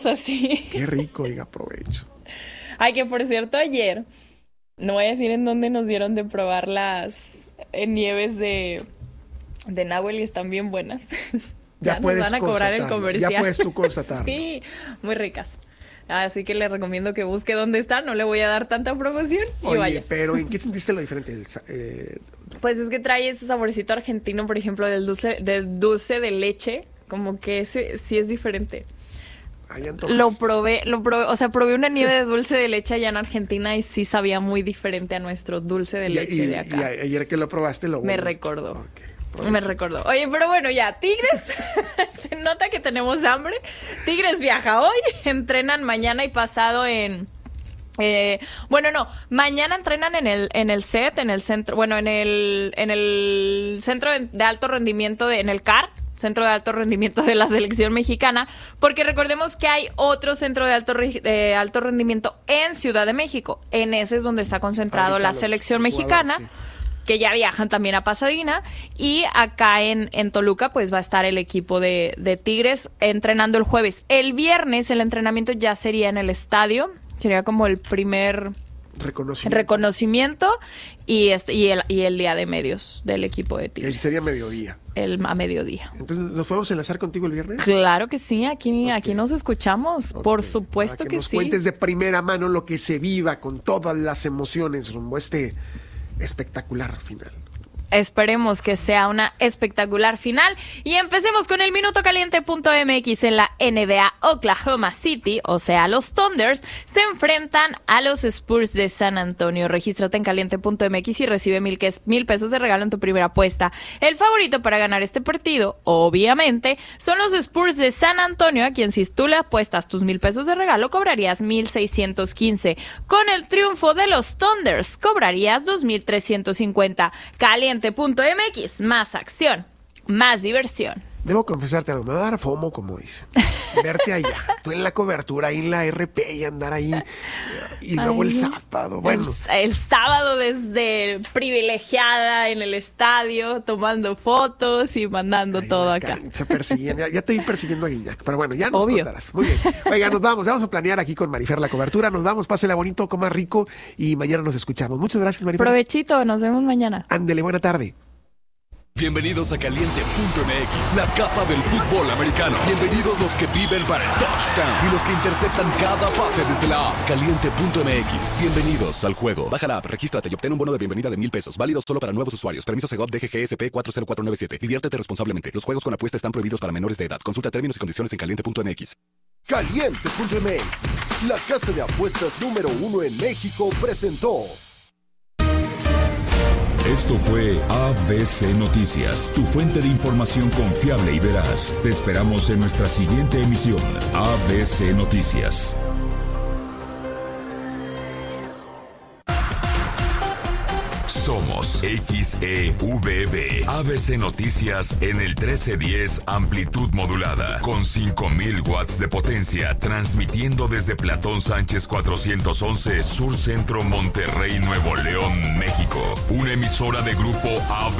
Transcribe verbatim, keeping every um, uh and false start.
así. Qué rico, oiga, provecho. Ay, que por cierto, ayer, no voy a decir en dónde nos dieron de probar las eh, nieves de, de Nahuel y están bien buenas. Ya, ya puedes nos van a cobrar el comercial. Ya puedes tú constatar. Sí, muy ricas. Así que le recomiendo que busque dónde está, no le voy a dar tanta promoción y Oye, vaya. pero ¿en qué sentiste lo diferente? El, eh... Pues es que trae ese saborcito argentino, por ejemplo, del dulce, del dulce de leche, como que ese sí es diferente. Lo probé, lo probé, o sea, probé una nieve de dulce de leche allá en Argentina y sí sabía muy diferente a nuestro dulce de leche y, y, de acá. Y ayer que lo probaste lo Me bueno. recordó. Okay. Me recordó. Oye, pero bueno, ya, Tigres, se nota que tenemos hambre. Tigres viaja hoy, entrenan mañana y pasado en... Eh, bueno, no, mañana entrenan en el en el C E T, en el centro, bueno, en el en el centro de, de alto rendimiento, de, en el C A R, Centro de Alto Rendimiento de la Selección Mexicana, porque recordemos que hay otro centro de alto de alto rendimiento en Ciudad de México. En ese es donde está concentrado ahorita la los, selección los mexicana. Sí. Que ya viajan también a Pasadena, y acá en, en Toluca pues va a estar el equipo de, de Tigres entrenando el jueves. El viernes el entrenamiento ya sería en el estadio, sería como el primer reconocimiento, reconocimiento y, este, y, el, y el día de medios del equipo de Tigres. El sería mediodía. El, a mediodía. Entonces, ¿nos podemos enlazar contigo el viernes? Claro que sí, aquí, okay. aquí nos escuchamos, Okay. por supuesto Para que, que nos sí. cuentes de primera mano lo que se viva con todas las emociones rumbo a este espectacular final. Esperemos que sea una espectacular final. Y empecemos con el minuto caliente punto m x. En la N B A, Oklahoma City, o sea, los Thunders, se enfrentan a los Spurs de San Antonio. Regístrate en caliente punto m x y recibe mil, que, mil pesos de regalo en tu primera apuesta. El favorito para ganar este partido, obviamente, son los Spurs de San Antonio, a quien si tú le apuestas tus mil pesos de regalo, cobrarías mil seiscientos quince. Con el triunfo de los Thunders, cobrarías dos mil trescientos cincuenta. Caliente punto m x, más acción, más diversión. Debo confesarte algo, me va a dar FOMO, como dice. Verte allá, tú en la cobertura, ahí en la R P y andar ahí. Y luego Ay, el sábado, bueno. El, el sábado desde privilegiada en el estadio, tomando fotos y mandando Ay, todo acá. Persiguiendo, ya, ya estoy persiguiendo a Guiñac, pero bueno, ya nos Obvio. contarás. Muy bien. Oiga, nos vamos, vamos a planear aquí con Marifer la cobertura. Nos vamos, pásela bonito, coma rico y mañana nos escuchamos. Muchas gracias, Marifer. Provechito, nos vemos mañana. Ándele, buena tarde. Bienvenidos a caliente punto m x, la casa del fútbol americano. Bienvenidos los que viven para el touchdown y los que interceptan cada pase desde la app. caliente punto m x. Bienvenidos al juego. Baja la app, regístrate y obtén un bono de bienvenida de mil pesos. Válido solo para nuevos usuarios. Permiso Segov D G G S P cuatro cero cuatro nueve siete. Diviértete responsablemente. Los juegos con apuesta están prohibidos para menores de edad. Consulta términos y condiciones en caliente punto m x. caliente punto m x, la casa de apuestas número uno en México, presentó. Esto fue A B C Noticias, tu fuente de información confiable y veraz. Te esperamos en nuestra siguiente emisión, A B C Noticias. Somos X E V B, A B C Noticias en el trece diez amplitud modulada, con cinco mil watts de potencia, transmitiendo desde Platón Sánchez cuatrocientos once, Sur Centro, Monterrey, Nuevo León, México. Una emisora de grupo A B C.